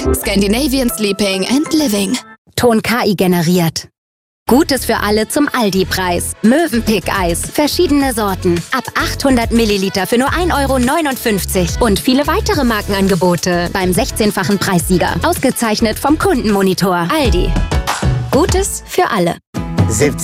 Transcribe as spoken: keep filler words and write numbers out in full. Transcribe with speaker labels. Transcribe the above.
Speaker 1: Scandinavian Sleeping and Living.
Speaker 2: Ton K I generiert. Gutes für alle zum Aldi-Preis. Mövenpick-Eis. Verschiedene Sorten. Ab achthundert Milliliter für nur ein Euro neunundfünfzig. Und viele weitere Markenangebote. Beim sechzehnfachen Preissieger. Ausgezeichnet vom Kundenmonitor. Aldi. Gutes für alle.